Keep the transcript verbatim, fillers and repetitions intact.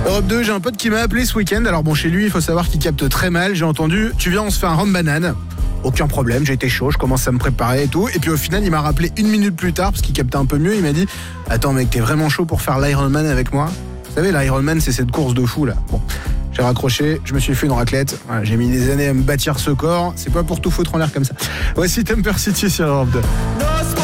Europe deux, j'ai un pote qui m'a appelé ce week-end. Alors bon, chez lui, il faut savoir qu'il capte très mal. J'ai entendu, tu viens, on se fait un rhum banane. Aucun problème, j'ai été chaud, je commence à me préparer et tout. Et puis au final, il m'a rappelé une minute plus tard, parce qu'il captait un peu mieux. Il m'a dit, attends mec, t'es vraiment chaud pour faire l'Ironman avec moi? Vous savez, l'Ironman, c'est cette course de fou là. Bon, j'ai raccroché, je me suis fait une raclette. Voilà, j'ai mis des années à me bâtir ce corps. C'est pas pour tout foutre en l'air comme ça. Voici Temper City sur Europe deux.